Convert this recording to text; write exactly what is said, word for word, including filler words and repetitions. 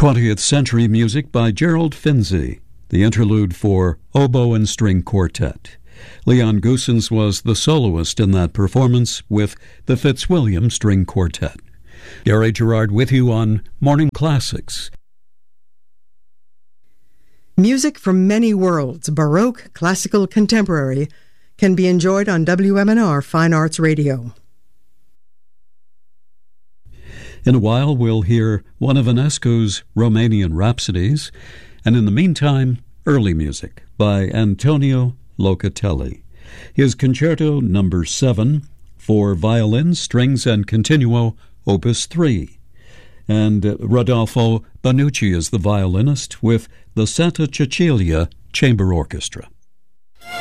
twentieth century music by Gerald Finzi, the interlude for oboe and string quartet. Leon Goossens was the soloist in that performance with the Fitzwilliam String Quartet. Gary Gerard with you on Morning Classics. Music from many worlds, Baroque, classical, contemporary, can be enjoyed on W M N R Fine Arts Radio. In a while, we'll hear one of Ionesco's Romanian Rhapsodies, and in the meantime, early music by Antonio Locatelli. His Concerto Number seven for violin, strings, and continuo, Opus three. And Rodolfo Banucci is the violinist with the Santa Cecilia Chamber Orchestra.